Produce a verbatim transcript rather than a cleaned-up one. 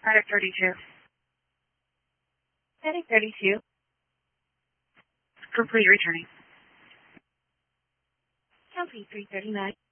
Product thirty-two. Heading thirty-two. Complete returning. County three thirty-nine.